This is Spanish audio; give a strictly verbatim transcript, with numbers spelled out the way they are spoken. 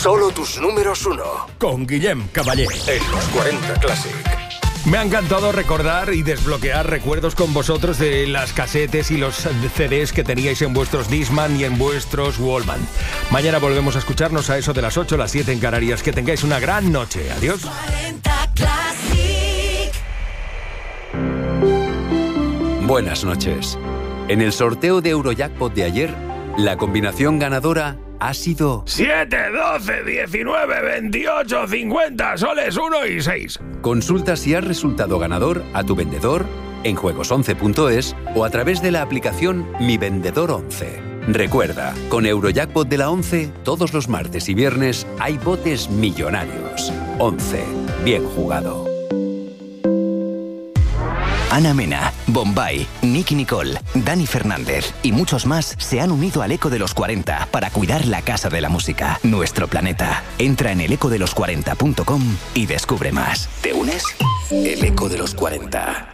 Solo tus números uno. Con Guillem Caballé. En los cuarenta Classic. Me ha encantado recordar y desbloquear recuerdos con vosotros de las casetes y los C Ds que teníais en vuestros Discman y en vuestros Walkman. Mañana volvemos a escucharnos a eso de las ocho, las siete en Canarias. Que tengáis una gran noche. Adiós. cuarenta Classic. Buenas noches. En el sorteo de Eurojackpot de ayer, la combinación ganadora ha sido siete, doce, diecinueve, veintiocho, cincuenta, soles uno y seis. Consulta si has resultado ganador a tu vendedor en juegos once punto es o a través de la aplicación Mi Vendedor once. Recuerda, con Eurojackpot de la once, todos los martes y viernes hay botes millonarios. once. Bien jugado. Ana Mena, Bombay, Nicky Nicole, Dani Fernández y muchos más se han unido al Eco de los cuarenta para cuidar la Casa de la Música, nuestro planeta. Entra en el eco de los cuarenta punto com y descubre más. ¿Te unes? El Eco de los cuarenta.